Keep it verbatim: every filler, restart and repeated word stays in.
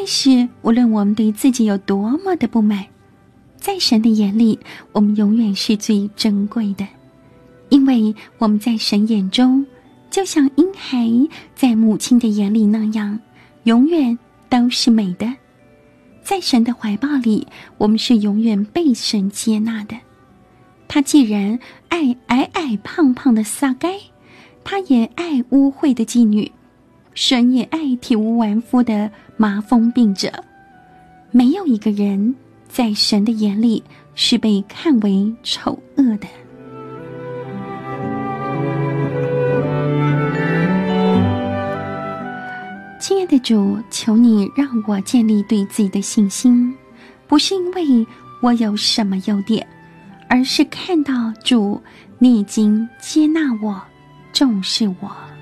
但是无论我们对自己有多么的不满，在神的眼里，我们永远是最珍贵的，因为我们在神眼中就像婴孩在母亲的眼里那样，永远都是美的。在神的怀抱里，我们是永远被神接纳的。他既然爱矮矮胖胖的撒该，他也爱污秽的妓女，神也爱体无完肤的麻风病者。没有一个人在神的眼里是被看为丑恶的。亲爱的主，求你让我建立对自己的信心，不是因为我有什么优点，而是看到主，你已经接纳我，重视我。